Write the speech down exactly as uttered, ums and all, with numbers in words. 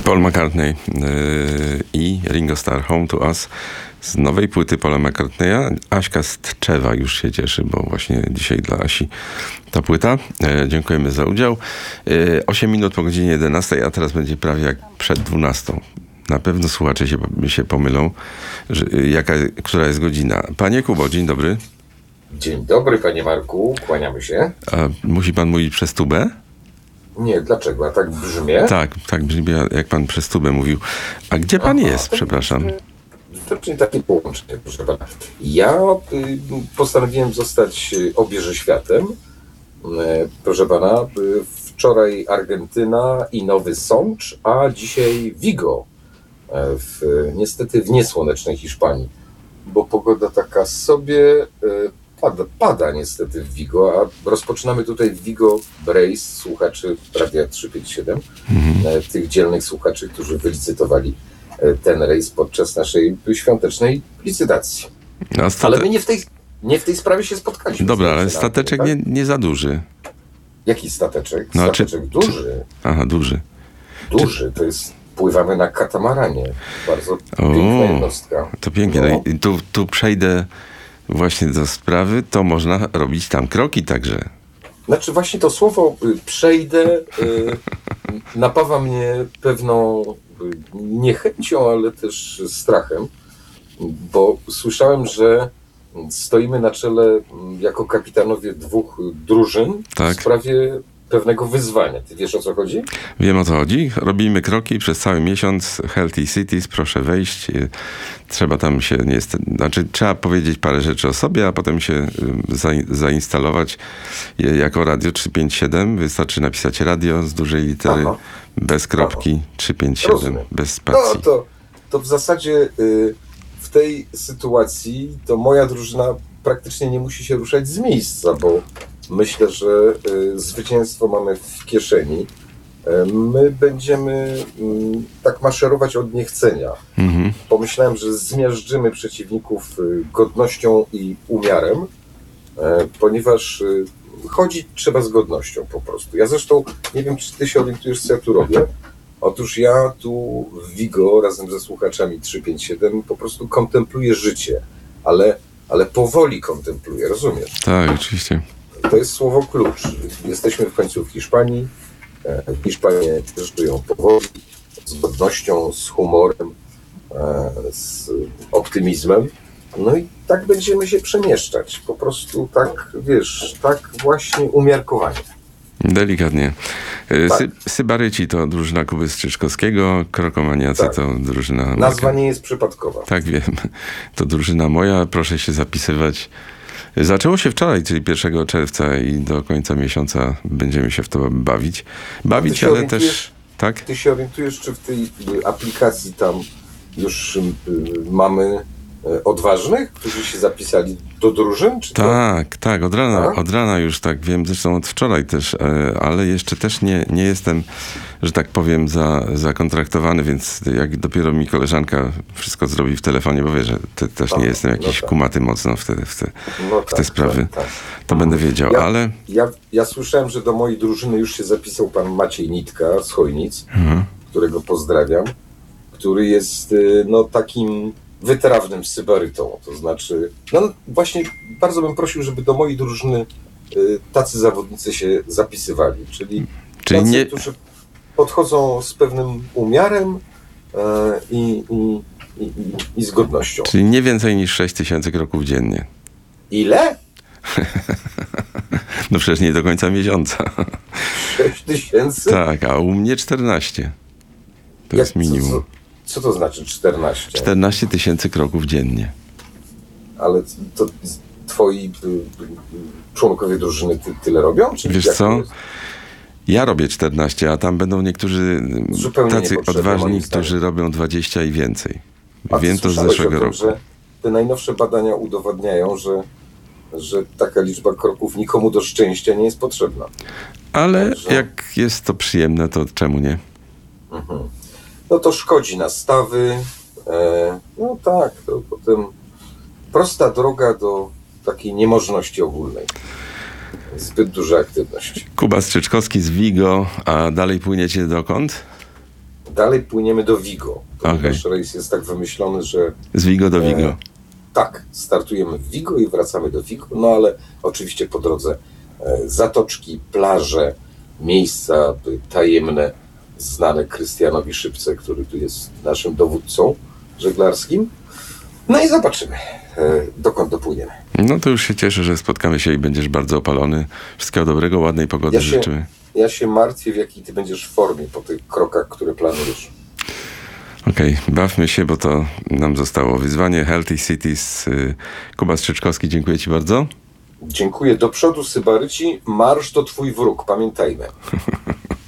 Paul McCartney yy, i Ringo Starr, Home to Us, z nowej płyty Paula McCartneya. Aśka z Tczewa już się cieszy, bo właśnie dzisiaj dla Asi ta płyta. Yy, dziękujemy za udział. Yy, osiem minut po godzinie jedenastej, a teraz będzie prawie jak przed dwunastą. Na pewno słuchacze się, się pomylą, że, jaka, która jest godzina. Panie Kubo, dzień dobry. Dzień dobry, panie Marku, kłaniamy się. A musi pan mówić przez tubę? Nie, dlaczego? A tak brzmię? Tak, tak brzmi, jak pan przez tubę mówił. A gdzie pan Aha, jest, przepraszam? To czyli takie połączenie, proszę pana. Ja y, postanowiłem zostać obieży światem. Y, proszę pana, y, wczoraj Argentyna i Nowy Sącz, a dzisiaj Vigo. Y, w, niestety w niesłonecznej Hiszpanii. Bo pogoda taka sobie... Y, Pada, pada niestety w Vigo, a rozpoczynamy tutaj w Vigo Brace, słuchaczy Radia trzysta pięćdziesiąt siedem, mhm. tych dzielnych słuchaczy, którzy wylicytowali ten rejs podczas naszej świątecznej licytacji. No, state... Ale my nie w, tej, nie w tej sprawie się spotkaliśmy. Dobra, ale stateczek tak? nie, nie za duży. Jaki stateczek? No, stateczek czy, duży. Czy... Aha, duży. Duży, czy... to jest... Pływamy na katamaranie. Bardzo piękna o, jednostka. To pięknie. No. No i tu, tu przejdę... Właśnie do sprawy, to można robić tam kroki także. Znaczy właśnie to słowo y, przejdę y, napawa mnie pewną y, niechęcią, ale też strachem, bo słyszałem, że stoimy na czele y, jako kapitanowie dwóch drużyn tak. w sprawie pewnego wyzwania. Ty wiesz, o co chodzi? Wiem, o co chodzi. Robimy kroki przez cały miesiąc. Healthy Cities, proszę wejść. Trzeba tam się, nie jest, znaczy trzeba powiedzieć parę rzeczy o sobie, a potem się za, zainstalować jako Radio trzysta pięćdziesiąt siedem. Wystarczy napisać radio z dużej litery, aha. bez kropki, aha. trzysta pięćdziesiąt siedem, rozumiem. Bez spacji. No to, to w zasadzie y, w tej sytuacji to moja drużyna praktycznie nie musi się ruszać z miejsca, bo myślę, że y, zwycięstwo mamy w kieszeni. Y, my będziemy y, tak maszerować od niechcenia. Mhm. Pomyślałem, że zmiażdżymy przeciwników y, godnością i umiarem, y, ponieważ y, chodzić trzeba z godnością po prostu. Ja zresztą nie wiem, czy ty się orientujesz, co ja tu robię. Otóż ja tu w Vigo razem ze słuchaczami trzysta pięćdziesiąt siedem po prostu kontempluję życie, ale, ale powoli kontempluję, rozumiesz? Tak, oczywiście. To jest słowo klucz. Jesteśmy w końcu w Hiszpanii. Hiszpanie żyją powoli, z godnością, z humorem, z optymizmem. No i tak będziemy się przemieszczać. Po prostu tak, wiesz, tak właśnie umiarkowanie. Delikatnie. Tak. Sy- Sybaryci to drużyna Kuby Strzyczkowskiego, Krokomaniacy tak. to drużyna... Nazwa nie jest przypadkowa. Tak, wiem. To drużyna moja. Proszę się zapisywać. Zaczęło się wczoraj, czyli pierwszego czerwca i do końca miesiąca będziemy się w to bawić. Bawić, ale też... Tak? Ty się orientujesz, czy w tej aplikacji tam już y, mamy odważnych, którzy się zapisali do drużyn? Czy tak, to... tak, od rana, A? od rana już tak wiem, zresztą od wczoraj też, ale jeszcze też nie, nie jestem, że tak powiem, za, zakontraktowany, więc jak dopiero mi koleżanka wszystko zrobi w telefonie, bo wie, że te, też nie jestem jakiś no tak. kumaty mocno w te, w te, no w te tak, sprawy, tak, tak. to będę wiedział, ja, ale... Ja, ja słyszałem, że do mojej drużyny już się zapisał pan Maciej Nitka z Chojnic, mhm. którego pozdrawiam, który jest no takim... wytrawnym sybarytą, to znaczy, no właśnie bardzo bym prosił, żeby do mojej drużyny y, tacy zawodnicy się zapisywali, czyli, czyli tacy, nie... którzy podchodzą z pewnym umiarem y, i, i, i, i z godnością. Czyli nie więcej niż sześć tysięcy kroków dziennie. Ile? No przecież nie do końca miesiąca. sześć tysięcy? Tak, a u mnie czternaście. To Jak, jest minimum. Co, co? Co to znaczy czternaście? czternaście tysięcy kroków dziennie. Ale to twoi członkowie drużyny ty, tyle robią? Czy wiesz co? Ja robię czternaście, a tam będą niektórzy zupełnie tacy odważni, którzy robią dwadzieścia i więcej. A wiem to z zeszłego tym, roku. Że te najnowsze badania udowadniają, że, że taka liczba kroków nikomu do szczęścia nie jest potrzebna. Ale Także... jak jest to przyjemne, to czemu nie? Mhm. No to szkodzi na stawy. E, no tak, to potem prosta droga do takiej niemożności ogólnej. Zbyt duża aktywność. Kuba Strzyczkowski z Vigo, a dalej płyniecie dokąd? dalej płyniemy do Vigo. Ponieważ Okej. rejs jest tak wymyślony, że Z Vigo do Vigo. E, tak, startujemy w Vigo i wracamy do Vigo, no ale oczywiście po drodze e, zatoczki, plaże, miejsca y, tajemne, znane Krystianowi Szybce, który tu jest naszym dowódcą żeglarskim. No i zobaczymy, e, dokąd dopłyniemy. No to już się cieszę, że spotkamy się i będziesz bardzo opalony. Wszystkiego dobrego, ładnej pogody Ja się, życzymy. ja się martwię, w jakiej ty będziesz formie po tych krokach, które planujesz. Okej, bawmy się, bo to nam zostało wyzwanie. Healthy Cities. y, Kuba Strzyczkowski, dziękuję ci bardzo. Dziękuję. Do przodu, Sybaryci. Marsz to twój wróg, pamiętajmy.